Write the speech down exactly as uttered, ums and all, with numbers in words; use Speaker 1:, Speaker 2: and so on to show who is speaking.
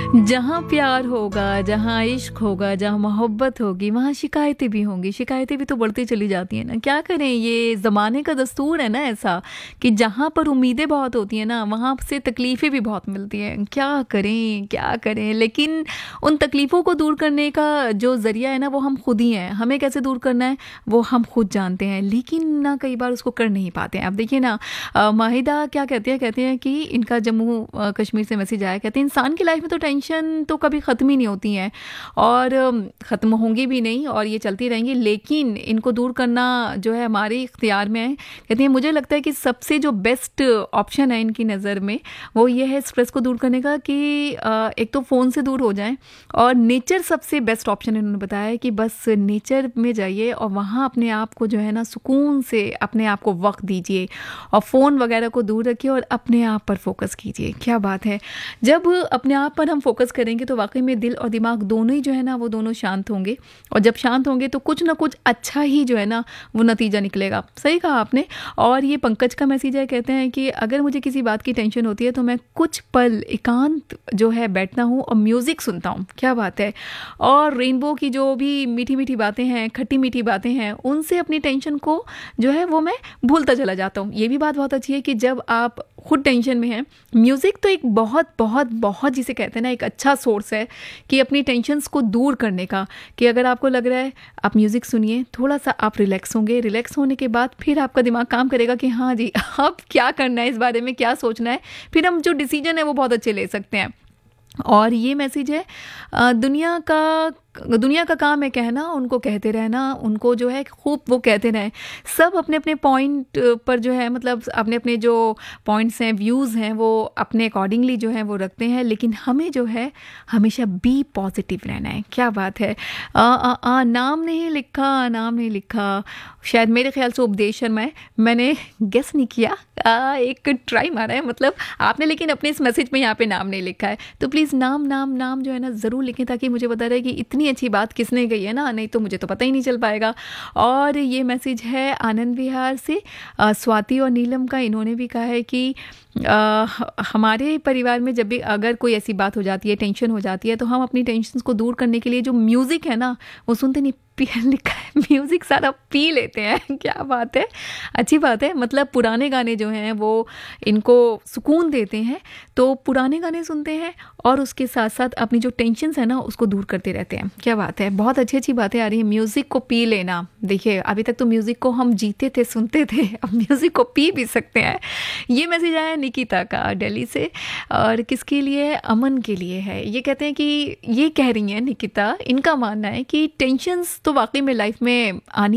Speaker 1: जहाँ प्यार होगा, जहाँ इश्क होगा, जहाँ मोहब्बत होगी, वहाँ शिकायतें भी होंगी। शिकायतें भी तो बढ़ती चली जाती हैं ना। क्या करें, ये ज़माने का दस्तूर है ना ऐसा कि जहाँ पर उम्मीदें बहुत होती हैं ना, वहाँ से तकलीफ़ें भी बहुत मिलती हैं। क्या करें, क्या करें? लेकिन उन तकलीफ़ों को दूर करने का जो ज़रिया है ना, वो हम खुद ही हैं। हमें कैसे दूर करना है, वो हम खुद जानते हैं, लेकिन ना कई बार उसको कर नहीं पाते हैं। अब देखिए ना, अ, माहिदा क्या कहती हैं, कहती हैं कि इनका जम्मू अ, कश्मीर से मैसेज आया, कहते हैं इंसान की लाइफ में तो टेंशन तो कभी ख़त्म ही नहीं होती हैं और ख़त्म होंगी भी नहीं और ये चलती रहेंगी, लेकिन इनको दूर करना जो है हमारे इख्तियार में है। कहती हैं मुझे लगता है कि सबसे जो बेस्ट ऑप्शन है इनकी नज़र में वो ये है स्ट्रेस को दूर करने का कि अ, एक तो फ़ोन से दूर हो जाएं और नेचर सबसे बेस्ट ऑप्शन इन्होंने बताया है कि बस नेचर में जाइए और वहाँ अपने आप को जो है ना सुकून से अपने आप को वक्त दीजिए और फ़ोन वगैरह को दूर रखिए और अपने आप पर फोकस कीजिए। क्या बात है, जब अपने आप पर हम फोकस करेंगे तो वाकई में दिल और दिमाग दोनों ही जो है ना वो दोनों शांत होंगे और जब शांत होंगे तो कुछ ना कुछ अच्छा ही जो है ना वो नतीजा निकलेगा। सही कहा आपने। और ये पंकज का मैसेज है, कहते हैं कि अगर मुझे किसी बात की टेंशन होती है तो मैं कुछ पल एकांत जो है बैठता हूँ और म्यूज़िक सुनता हूँ। क्या बात है। और रेनबो की जो भी मीठी मीठी बातें हैं, खट्टी मीठी बातें हैं, उनसे अपनी टेंशन को जो है वो मैं भूलता चला जाता हूँ। ये भी बात बहुत अच्छी है कि जब आप खुद टेंशन में हैं, म्यूज़िक तो एक बहुत बहुत बहुत जिसे कहते हैं ना एक अच्छा सोर्स है कि अपनी टेंशन्स को दूर करने का। कि अगर आपको लग रहा है आप म्यूज़िक सुनिए, थोड़ा सा आप रिलैक्स होंगे, रिलैक्स होने के बाद फिर आपका दिमाग काम करेगा कि हाँ जी अब क्या करना है, इस बारे में क्या सोचना है, फिर हम जो डिसीजन है वो बहुत अच्छे ले सकते हैं। और ये मैसेज है, अ, दुनिया का दुनिया का काम है कहना, उनको कहते रहना, उनको जो है खूब वो कहते रहें। सब अपने अपने पॉइंट पर जो है मतलब अपने अपने जो पॉइंट्स हैं, व्यूज़ हैं, वो अपने अकॉर्डिंगली जो है वो रखते हैं, लेकिन हमें जो है हमेशा बी पॉजिटिव रहना है। क्या बात है। आ, आ, आ, नाम नहीं लिखा, नाम नहीं लिखा, शायद मेरे ख्याल से उपदेश शर्मा है, मैंने गेस नहीं किया। आ, एक ट्राई मारा है मतलब आपने, लेकिन अपने इस मैसेज में यहाँ पे नाम नहीं लिखा है। तो प्लीज़ नाम नाम नाम जो है ना ज़रूर लिखें ताकि मुझे पता रहे कि इतनी अच्छी बात किसने कही है ना, नहीं तो मुझे तो पता ही नहीं चल पाएगा। और ये मैसेज है आनंद विहार से, आ, स्वाति और नीलम का। इन्होंने भी कहा है कि आ, हमारे परिवार में जब भी अगर कोई ऐसी बात हो जाती है, टेंशन हो जाती है, तो हम अपनी टेंशन को दूर करने के लिए जो म्यूज़िक है ना वो सुनते नहीं, लिखा है म्यूज़िक सारा पी लेते हैं। क्या बात है, अच्छी बात है। मतलब पुराने गाने जो हैं वो इनको सुकून देते हैं, तो पुराने गाने सुनते हैं और उसके साथ साथ अपनी जो टेंशन्स है ना उसको दूर करते रहते हैं। क्या बात है, बहुत अच्छी अच्छी बातें आ रही हैं। म्यूज़िक को पी लेना, देखिए अभी तक तो म्यूज़िक को हम जीते थे, सुनते थे, अब म्यूज़िक को पी भी सकते हैं। ये मैसेज आया निकिता का दिल्ली से, और किसके लिए, अमन के लिए है। ये कहते हैं कि ये कह रही हैं निकिता, इनका मानना है कि टेंशन्स तो वाकई में लाइफ में आनी